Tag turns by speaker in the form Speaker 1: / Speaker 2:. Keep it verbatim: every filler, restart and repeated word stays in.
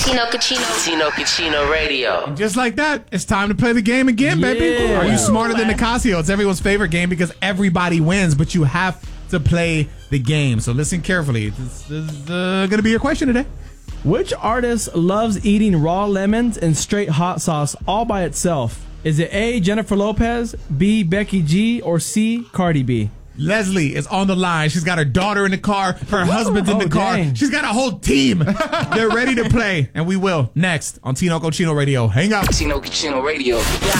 Speaker 1: Tino Cucino.
Speaker 2: Tino Cucino Radio.
Speaker 3: And just like that, it's time to play the game again, baby.
Speaker 4: Yeah.
Speaker 3: Are you smarter than Nicasio? It's everyone's favorite game because everybody wins, but you have to play the game. So listen carefully. This, this is uh, going to be your question today.
Speaker 4: Which artist loves eating raw lemons and straight hot sauce all by itself? Is it A, Jennifer Lopez, B, Becky G, or C, Cardi B?
Speaker 3: Leslie is on the line. She's got her daughter in the car, her husband's in
Speaker 4: Oh,
Speaker 3: the car.
Speaker 4: dang.
Speaker 3: She's got a whole team. They're ready to play, and we will next on Tino Cucino Radio. Hang up.
Speaker 2: Tino Cucino Radio.